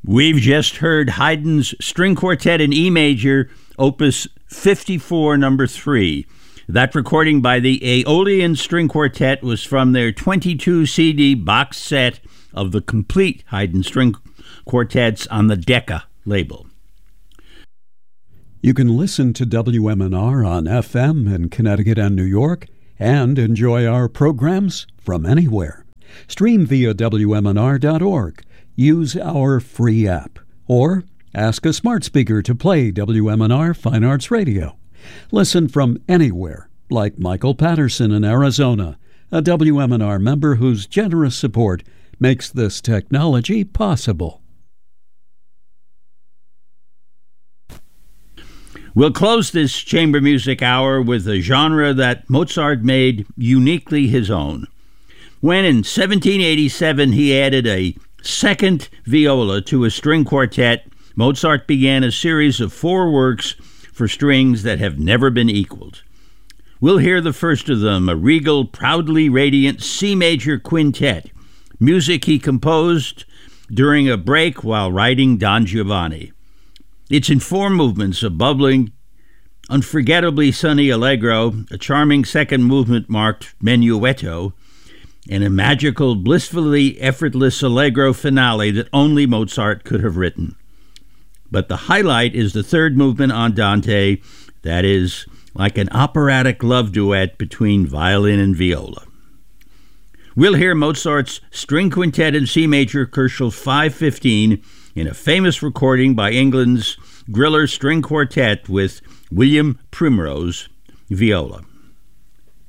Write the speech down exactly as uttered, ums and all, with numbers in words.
We've just heard Haydn's String Quartet in E major, Opus fifty-four, number three. That recording by the Aeolian String Quartet was from their twenty-two C D box set of the complete Haydn String Quartets on the Decca label. You can listen to W M N R on F M in Connecticut and New York and enjoy our programs from anywhere. Stream via W M N R dot org. Use our free app, or ask a smart speaker to play W M N R Fine Arts Radio. Listen from anywhere, like Michael Patterson in Arizona, a W M N R member whose generous support makes this technology possible. We'll close this chamber music hour with a genre that Mozart made uniquely his own. When in seventeen eighty-seven he added a second viola to a string quartet, Mozart began a series of four works for strings that have never been equaled. We'll hear the first of them, a regal, proudly radiant C major quintet, music he composed during a break while writing Don Giovanni. It's in four movements, a bubbling, unforgettably sunny allegro, a charming second movement marked menuetto, and a magical, blissfully effortless allegro finale that only Mozart could have written. But the highlight is the third movement, Andante, that is like an operatic love duet between violin and viola. We'll hear Mozart's String Quintet in C major, Köchel five fifteen, in a famous recording by England's Griller String Quartet with William Primrose, viola.